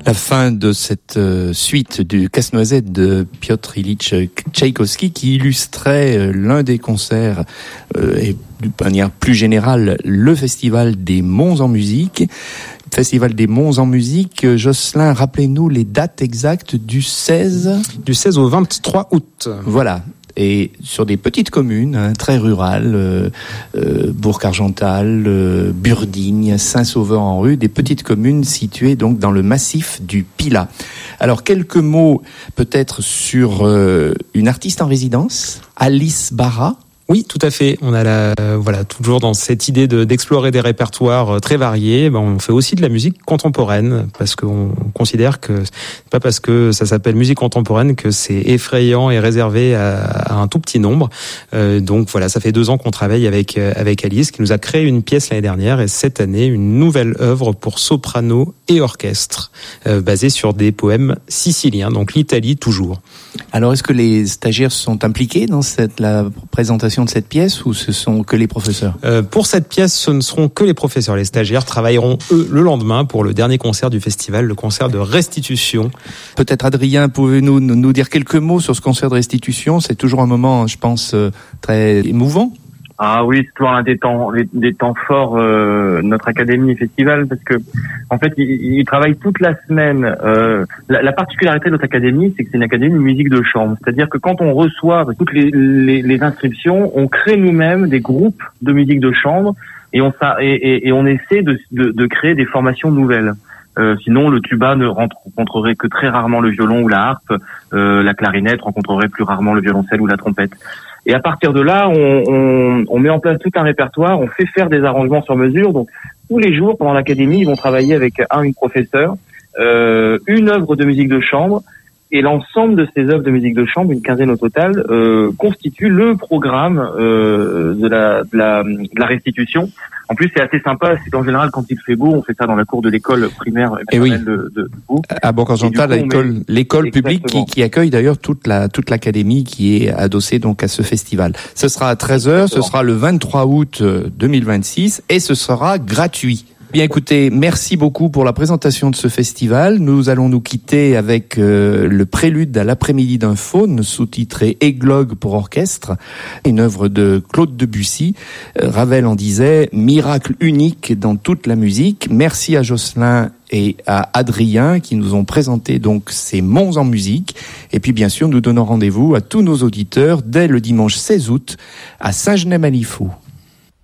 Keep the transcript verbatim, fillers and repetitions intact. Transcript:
La fin de cette euh, suite du Casse-Noisette de Piotr Ilyich Tchaïkovski qui illustrait euh, l'un des concerts euh, et d'une manière plus générale le Festival des Monts en musique. Festival des Monts en musique. Jocelyn, rappelez-nous les dates exactes du seize Du seize au vingt-trois août. Voilà. Et sur des petites communes, hein, très rurales, euh, euh, Bourg-Argental, euh, Burdigne, Saint-Sauveur-en-Rue, des petites communes situées donc dans le massif du Pilat. Alors quelques mots peut-être sur euh, une artiste en résidence, Alice Barra. Oui, tout à fait. On a la, voilà, toujours dans cette idée de, d'explorer des répertoires très variés. Ben, on fait aussi de la musique contemporaine parce qu'on considère que c'est pas parce que ça s'appelle musique contemporaine que c'est effrayant et réservé à, à un tout petit nombre. Euh, donc voilà, ça fait deux ans qu'on travaille avec avec Alice, qui nous a créé une pièce l'année dernière et cette année une nouvelle œuvre pour soprano et orchestre euh, basée sur des poèmes siciliens. Donc l'Italie toujours. Alors est-ce que les stagiaires sont impliqués dans cette la présentation de cette pièce ou ce sont que les professeurs ? euh, Pour cette pièce, ce ne seront que les professeurs. Les stagiaires travailleront, eux, le lendemain pour le dernier concert du festival, le concert de restitution. Peut-être Adrien, pouvez-vous nous, nous dire quelques mots sur ce concert de restitution ? C'est toujours un moment, je pense, très émouvant. Ah oui, c'est toujours un des temps, des temps forts euh, notre académie festival parce que en fait, ils il travaillent toute la semaine. Euh, la, la particularité de notre académie, c'est que c'est une académie de musique de chambre, c'est-à-dire que quand on reçoit toutes les, les, les inscriptions, on crée nous-mêmes des groupes de musique de chambre et on et, et, et on essaie de, de, de créer des formations nouvelles. Euh, sinon, le tuba ne rencontrerait que très rarement le violon ou la harpe. Euh, la clarinette rencontrerait plus rarement le violoncelle ou la trompette. Et à partir de là, on, on, on met en place tout un répertoire, on fait faire des arrangements sur mesure. Donc, tous les jours, pendant l'académie, ils vont travailler avec un ou une professeur, euh, une œuvre de musique de chambre. Et l'ensemble de ces œuvres de musique de chambre, une quinzaine au total, euh, constitue le programme euh, de, la, de, la, de la restitution. En plus, c'est assez sympa, c'est qu'en général, quand il fait beau, on fait ça dans la cour de l'école primaire et oui. de, de, de Pau. À Bourg-Argental, l'école, met... l'école publique qui, qui accueille d'ailleurs toute la toute l'académie qui est adossée donc à ce festival. Ce sera à treize heures, ce sera le vingt-trois août deux mille vingt-six et ce sera gratuit. Bien écoutez, merci beaucoup pour la présentation de ce festival. Nous allons nous quitter avec euh, le prélude à l'après-midi d'un faune, sous-titré Églogue pour orchestre, une œuvre de Claude Debussy. Euh, Ravel en disait « Miracle unique dans toute la musique ». Merci à Jocelyn et à Adrien qui nous ont présenté donc ces Monts en musique. Et puis bien sûr, nous donnons rendez-vous à tous nos auditeurs dès le dimanche seize août à Saint-Genès-Malifaux.